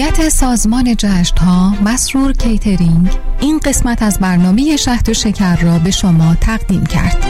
حمایت سازمان جشن‌ها مسرور کیترینگ این قسمت از برنامه شهد و شکر را به شما تقدیم کرد.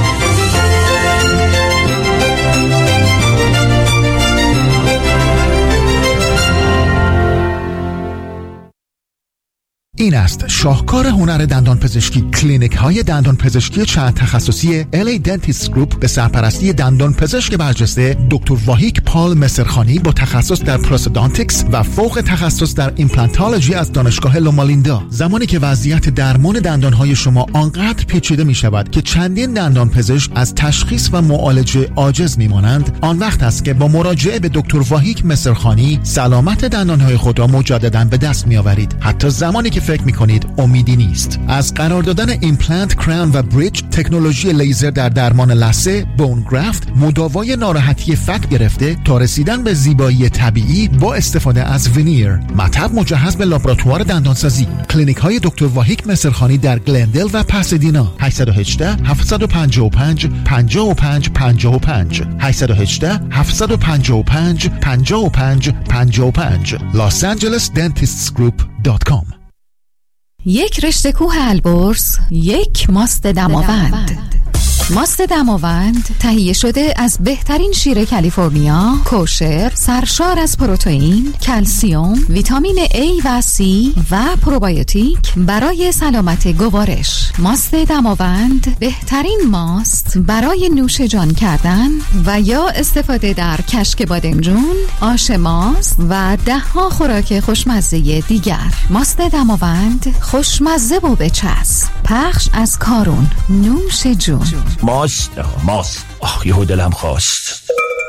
این است شاهکار هنر دندان پزشکی. کلینیک های دندان پزشکی چند تخصصی LA Dentist Group به سرپرستی دندان پزشک برجسته دکتر واهیک پال مسرخانی با تخصص در پروستودانتیکس و فوق تخصص در ایمپلانتولوژی از دانشگاه لومالیندا. زمانی که وضعیت درمان دندان های شما آنقدر پیچیده می شود که چندین دندان پزشک از تشخیص و معالجه عاجز می مانند، آن وقت است که با مراجعه به دکتر واهیک مسرخانی سلامت دندان های خود را مجددا به دست می آورید، حتی زمانی که فکر میکنید امیدی نیست. از قرار دادن ایمپلنت، کراون و بریج، تکنولوژی لیزر در درمان لثه، بون گرافت، مداوای ناراحتی فک گرفته تا رسیدن به زیبایی طبیعی با استفاده از ونیر، مطب مجهز به لابراتوار دندانسازی. کلینیک های دکتر واهیک مسرخانی در گلندل و پاسادینا. 818 755 55 55 818 755 55 55 losangelesdentistsgroup.com. یک رشته کوه البرز، یک ماست دماوند. ماست دماوند تهیه شده از بهترین شیر کالیفرنیا، کوشر، سرشار از پروتئین، کلسیم، ویتامین A و C و پروبیوتیک برای سلامت گوارش. ماست دماوند بهترین ماست برای نوش جان کردن و یا استفاده در کشک بادمجون، آش ماست و ده‌ها خوراک خوشمزه دیگر. ماست دماوند خوشمزه و بچسب. پخش از کارون. نوش جون. ماست یهو دلم خواست.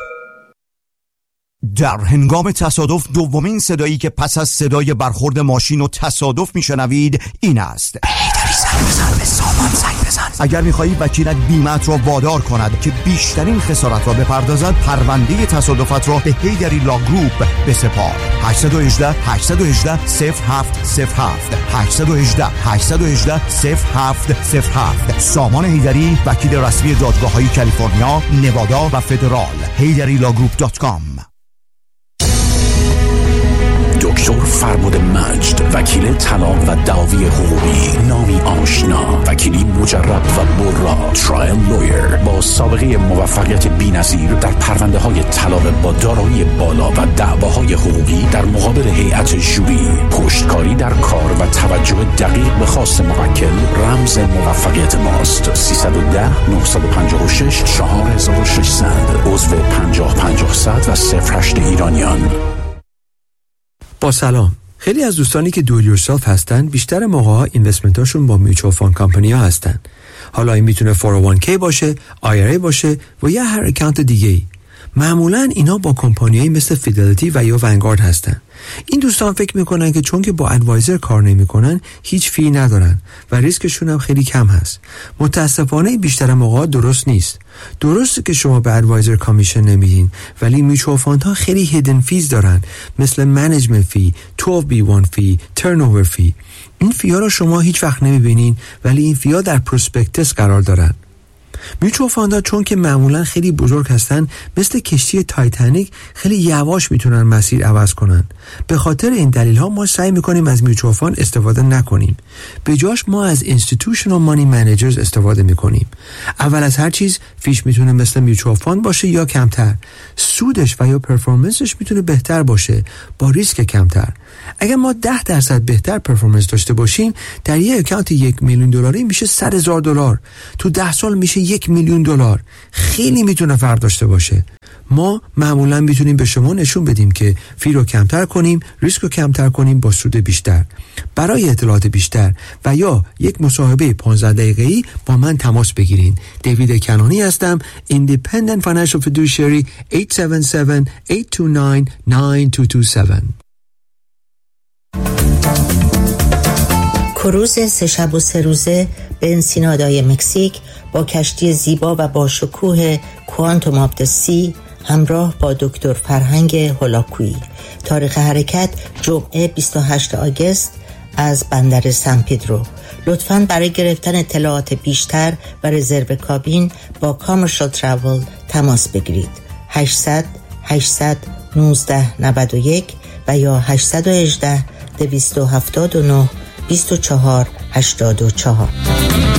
در هنگام تصادف دومین صدایی که پس از صدای برخورد ماشین و تصادف میشنوید این است: بزن به سامان زنگ بزن. اگر میخواهی وکیلت بیمت را وادار کند که بیشترین خسارت را بپردازد، پرونده تصادفت را به هیدری لا گروپ بسپار. 818 818 0707 818 818 0707. سامان هیدری، وکیل رسمی دادگاه‌های کالیفرنیا، نوادا و فدرال. HeyDaddyLawGroup.com. دکتر فرمود مجد، وکیل طلاق و دعاوی حقوقی، نامی آشنا، وکیلی مجرب و برا، ترایل لویر با سابقه موفقیت بی‌نظیر در پرونده های طلاق با دارایی بالا و دعواهای حقوقی در مقابل هیئت ژوری. پشتکاری در کار و توجه دقیق به خواست موکل رمز موفقیت ماست. 310 956 4600 عضو 50-50 و 08 ایرانیان. با سلام. خیلی از دوستانی که دو یورسلف هستن بیشتر موقع‌ها اینوستمنتاشون با میوچوال فاند کمپانی‌ها هستن. حالا این میتونه 401k باشه، IRA باشه و یا هر اکانت دیگه‌ای. معمولاً اینا با کمپانیایی مثل فیدلیتی و یا ونگارد هستن. این دوستان فکر میکنن که چون که با ادوایزر کار نمیکنن هیچ فی ندارن و ریسکشون هم خیلی کم هست. متاسفانه بیشتر موقع درست نیست. درسته که شما به ادوایزر کامیشن نمیدین، ولی میچوال فاندها خیلی هیدن فیز دارن، مثل منیجمنت فی، 12B1 فی، ترنوور فی. این فی‌ها رو شما هیچ وقت نمیبینین، ولی این فی‌ها در پروسپکتس قرار دارن. میوچوال فاندها چون که معمولا خیلی بزرگ هستن، مثل کشتی تایتانیک خیلی یواش میتونن مسیر عوض کنن. به خاطر این دلیل ها ما سعی میکنیم از میوچوال فاند استفاده نکنیم. به جاش ما از اینستیتوشنال مانی منیجرز استفاده میکنیم. اول از هر چیز فیش میتونه مثل میوچوال فاند باشه یا کمتر. سودش و یا پرفورمنسش میتونه بهتر باشه با ریسک کمتر. اگر ما 10% بهتر پرفورمنس داشته باشیم، در یک اکانت $1 میلیون میشه $100,000. تو 10 سال میشه $1 میلیون. خیلی میتونه فرق داشته باشه. ما معمولا میتونیم به شما نشون بدیم که فی رو کمتر کنیم، ریسک رو کمتر کنیم با سود بیشتر. برای اطلاعات بیشتر و یا یک مصاحبه 15 دقیقه‌ای با من تماس بگیرین. دیوید کنانی هستم، Independent Financial Fiduciary. 877-829-9227. کروز 3 شب و 3 روزه به انسینادای مکزیک با کشتی زیبا و با شکوه کوانتوم آف د سی همراه با دکتر فرهنگ هولاکویی. تاریخ حرکت جمعه 28 آگوست از بندر سن پدرو. لطفاً برای گرفتن اطلاعات بیشتر و رزرو کابین با کامرشال تراول تماس بگیرید. 800-819-91 و یا 818 279 24 84.